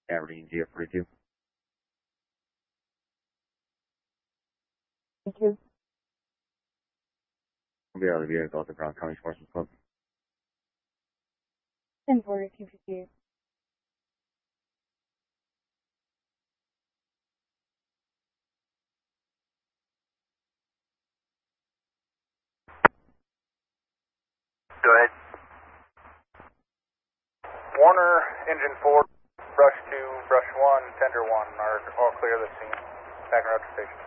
Aberdeen GF42. Thank you. We'll be out of the vehicle at the Brown County Sportsman's Club. 10-4, 258. Go ahead. Warner, engine 4, brush 2, brush 1, tender 1 are all clear of the scene. Back and road to station.